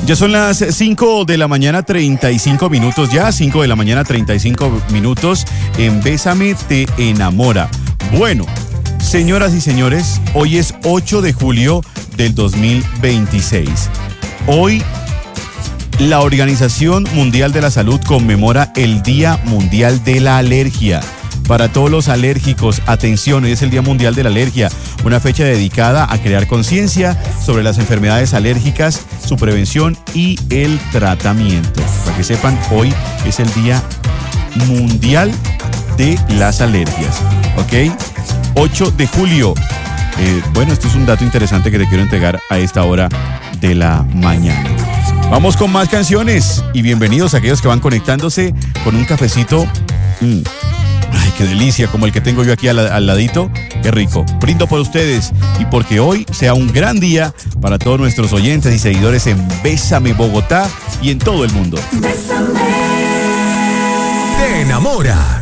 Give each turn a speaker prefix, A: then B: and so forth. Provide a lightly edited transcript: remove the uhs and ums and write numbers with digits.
A: Ya son las 5 de la mañana, 35 minutos ya, 5 de la mañana, 35 minutos. En Bésame te enamora. Bueno, señoras y señores, hoy es 8 de julio del 2026. Hoy la Organización Mundial de la Salud conmemora el Día Mundial de la Alergia. Para todos los alérgicos, atención, hoy es el Día Mundial de la Alergia, una fecha dedicada a crear conciencia sobre las enfermedades alérgicas, su prevención y el tratamiento. Para que sepan, hoy es el Día Mundial de las Alergias, ¿ok? 8 de julio. Bueno, esto es un dato interesante que te quiero entregar a esta hora de la mañana. Vamos con más canciones y bienvenidos a aquellos que van conectándose con un cafecito. Ay, qué delicia, como el que tengo yo aquí al ladito. Qué rico. Brindo por ustedes y porque hoy sea un gran día para todos nuestros oyentes y seguidores en Bésame Bogotá y en todo el mundo.
B: Bésame. Te enamora.